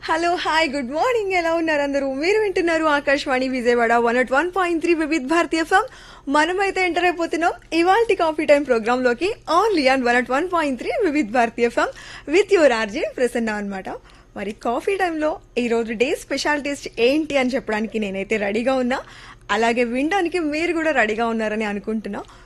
Hello hi good morning ఎలా ఉన్నారు అందరూ మీరు వింటున్నారు ఆకాశవాణి విజయవాడ 101.3 వివిధ భారతీయ ఎఫ్ఎం మనమైతే ఎంటర్ అయిపోతున్నాం ఇవాల్టి కాఫీ టైం ప్రోగ్రామ్ లోకి ఓన్లీ ఆన్ 101.3 వివిధ భారతీయ FM with your RJ Prasanna అన్నమాట. మరి కాఫీ టైంలో ఈ రోజు డే స్పెషాలిటీస్ ఏంటి అని చెప్పడానికి నేనైతే రెడీగా ఉన్నా, అలాగే వినడానికి మీరు కూడా రెడీగా ఉన్నారని అనుకుంటున్నా.